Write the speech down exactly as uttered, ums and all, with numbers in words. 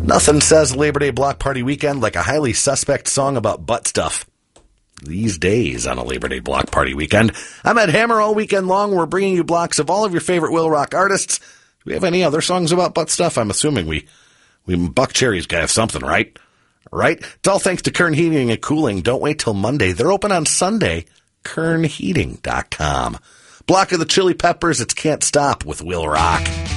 Nothing says Labor Day block party weekend like a highly suspect song about butt stuff. These days on a Labor Day block party weekend. I'm at Hammer all weekend long. We're bringing you blocks of all of your favorite Will Rock artists. Do we have any other songs about butt stuff? I'm assuming we, we Buck Cherry's got to have something, right? Right? It's all thanks to Kern Heating and Cooling. Don't wait till Monday. They're open on Sunday. kern heating dot com. Block of the Chili Peppers. It's Can't Stop with Will Rock.